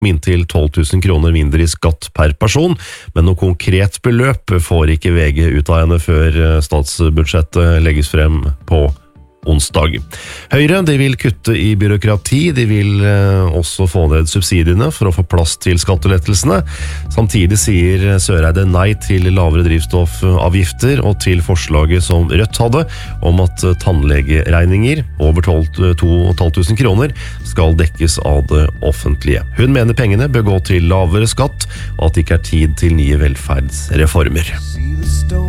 inntil 12 000 kroner mindre i skatt per person, men noe konkret beløp får ikke VG ut av henne før statsbudsjettet legges frem på onsdag. Høyre de vil kutte i byråkrati, de vil også få ned subsidiene for å få plass til skattelettelsene. Samtidig sier Søreide nei til lavere drivstoffavgifter og til forslaget som Rødt hadde om at tannlegeregninger over 2 500 kroner skal dekkes av det offentlige. Hun mener pengene bør gå til lavere skatt og at det ikke er tid til nye velferdsreformer.